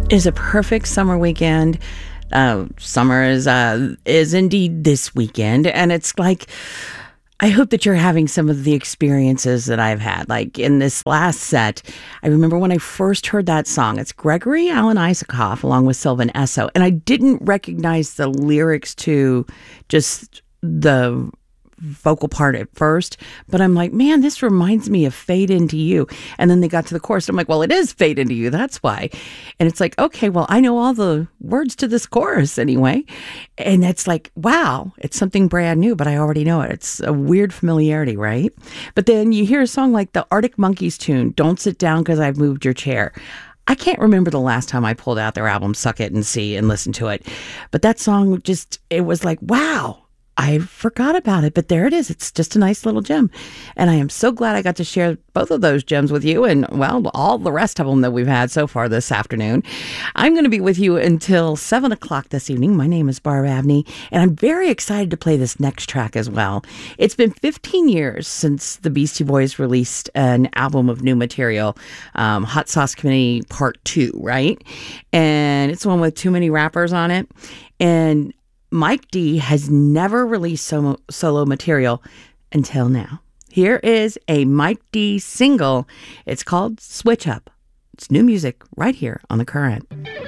Is a perfect summer weekend. Summer is indeed this weekend, and it's like, I hope that you're having some of the experiences that I've had. Like in this last set, I remember when I first heard that song. It's Gregory Alan Isakov along with Sylvan Esso, and I didn't recognize the lyrics to just the vocal part at first, but I'm like, man, this reminds me of Fade Into You. And then they got to the chorus. I'm like, well, it is Fade Into You. That's why. And it's like, okay, well, I know all the words to this chorus anyway. And it's like, wow, it's something brand new, but I already know it. It's a weird familiarity, right? But then you hear a song like the Arctic Monkeys tune, Don't Sit Down Because I've Moved Your Chair. I can't remember the last time I pulled out their album, Suck It and See, and listened to it. But that song just, it was like, wow. I forgot about it, but there it is. It's just a nice little gem. And I am so glad I got to share both of those gems with you and, well, all the rest of them that we've had so far this afternoon. I'm going to be with you until 7 o'clock this evening. My name is Barb Abney, and I'm very excited to play this next track as well. It's been 15 years since the Beastie Boys released an album of new material, Hot Sauce Committee Part 2, right? And it's one with too many rappers on it. And Mike D has never released solo material until now. Here is a Mike D single. It's called Switch Up. It's new music right here on The Current.